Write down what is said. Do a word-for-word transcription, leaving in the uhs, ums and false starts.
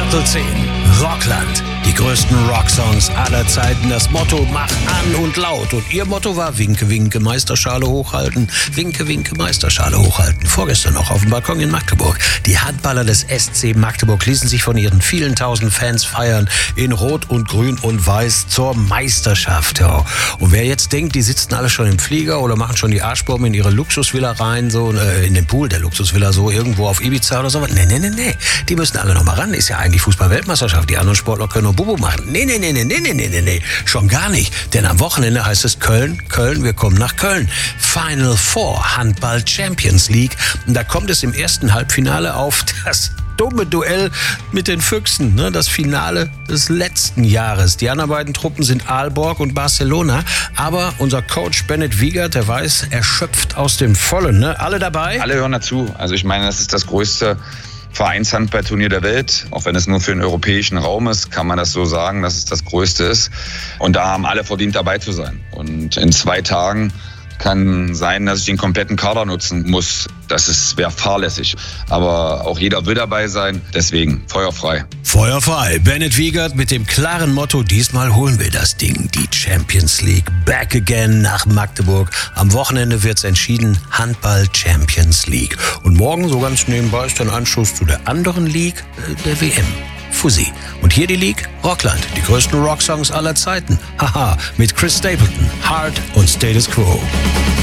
Viertel zehn, Rockland. Die größten Rocksongs aller Zeiten. Das Motto: Mach an und laut. Und ihr Motto war: Winke, winke, Meisterschale hochhalten. Winke, winke, Meisterschale hochhalten. Vorgestern noch auf dem Balkon in Magdeburg. Die Handballer des S C Magdeburg ließen sich von ihren vielen tausend Fans feiern. In Rot und Grün und Weiß zur Meisterschaft. Ja. Und wer jetzt denkt, die sitzen alle schon im Flieger oder machen schon die Arschbomben in ihre Luxusvilla rein, so äh, in den Pool der Luxusvilla, so irgendwo auf Ibiza oder so. Nee, nee, nee, nee. Die müssen alle noch mal ran. Ist ja eigentlich Fußball-Weltmeisterschaft. Die anderen Sportler können nur Bubu machen. Nee, nee, nee, nee, nee, nee, nee, nee. Schon gar nicht. Denn am Wochenende heißt es Köln, Köln, wir kommen nach Köln. Final Four, Handball Champions League. Und da kommt es im ersten Halbfinale auf das dumme Duell mit den Füchsen, ne? Das Finale des letzten Jahres. Die anderen beiden Truppen sind Aalborg und Barcelona. Aber unser Coach Bennett Wiegert, der weiß, er schöpft aus dem Vollen. Ne? Alle dabei? Alle hören dazu. Also ich meine, das ist das größte Vereinshandballturnier der Welt. Auch wenn es nur für den europäischen Raum ist, kann man das so sagen, dass es das größte ist. Und da haben alle verdient, dabei zu sein. Und in zwei Tagen kann sein, dass ich den kompletten Kader nutzen muss. Das ist, wäre fahrlässig. Aber auch jeder will dabei sein. Deswegen feuerfrei. Feuerfrei. Bennett Wiegert mit dem klaren Motto: Diesmal holen wir das Ding. Die Champions League. Back again nach Magdeburg. Am Wochenende wird's entschieden. Handball Champions League. Und morgen, so ganz nebenbei, ist dann Anschluss zu der anderen League, der W M. Fussi. Und hier die League Rockland. Die größten Rocksongs aller Zeiten. Haha, mit Chris Stapleton, Heart und Status Quo.